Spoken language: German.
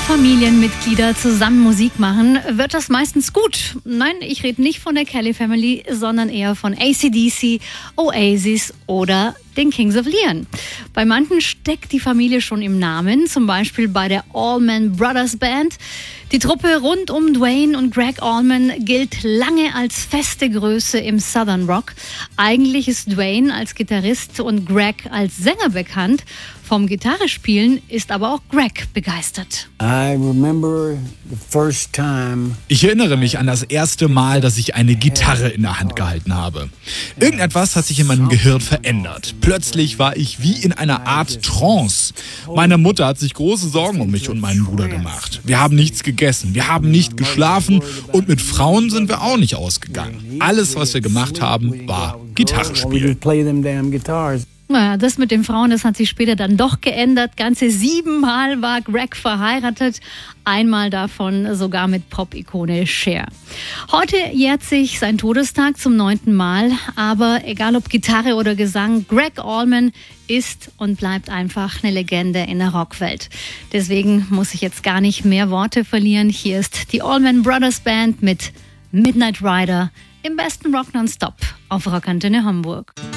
Familienmitglieder zusammen Musik machen, wird das meistens gut. Nein, ich rede nicht von der Kelly Family, sondern eher von AC/DC, Oasis oder den Kings of Leon. Bei manchen steckt die Familie schon im Namen, zum Beispiel bei der Allman Brothers Band. Die Truppe rund um Duane und Gregg Allman gilt lange als feste Größe im Southern Rock. Eigentlich ist Duane als Gitarrist und Gregg als Sänger bekannt. Vom Gitarrespielen ist aber auch Gregg begeistert. Ich erinnere mich an das erste Mal, dass ich eine Gitarre in der Hand gehalten habe. Irgendetwas hat sich in meinem Gehirn verändert. Plötzlich war ich wie in einer Art Trance. Meine Mutter hat sich große Sorgen um mich und meinen Bruder gemacht. Wir haben nichts gegessen, wir haben nicht geschlafen und mit Frauen sind wir auch nicht ausgegangen. Alles, was wir gemacht haben, war Gitarre spielen. Naja, das mit den Frauen, das hat sich später dann doch geändert. Ganze 7 Mal war Gregg verheiratet. Einmal davon sogar mit Pop-Ikone Cher. Heute jährt sich sein Todestag zum 9. Mal. Aber egal ob Gitarre oder Gesang, Gregg Allman ist und bleibt einfach eine Legende in der Rockwelt. Deswegen muss ich jetzt gar nicht mehr Worte verlieren. Hier ist die Allman Brothers Band mit Midnight Rider im besten Rock Nonstop auf Rockantenne Hamburg.